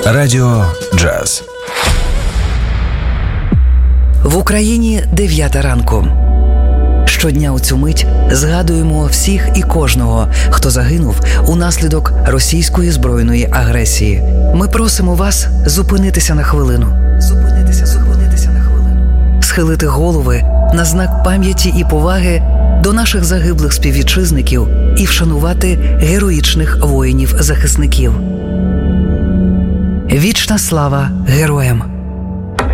Радіо Джаз. В Україні 9 ранку. Щодня у цю мить згадуємо всіх і кожного, хто загинув унаслідок російської збройної агресії. Ми просимо вас зупинитися на хвилину. Схилити голови на знак пам'яті і поваги до наших загиблих співвітчизників і вшанувати героїчних воїнів-захисників. Вічна слава героям!